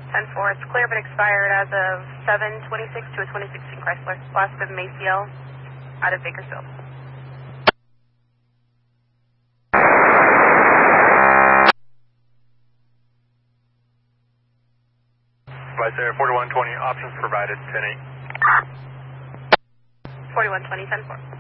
10-4, it's clear but expired as of 7/26 to a 2016 Chrysler. Last of Maciel out of Bakersfield. Vice Air 4120, options provided, 10-8. 4120, 10-4.